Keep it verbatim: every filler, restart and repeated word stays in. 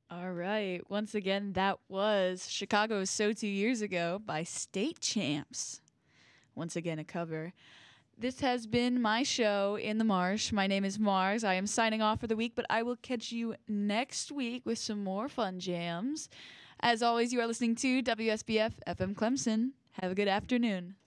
All right. Once again, that was Chicago's So Two Years Ago by State Champs. Once again, a cover. This has been my show in the marsh. My name is Mars. I am signing off for the week, but I will catch you next week with some more fun jams. As always, you are listening to W S B F F M Clemson. Have a good afternoon.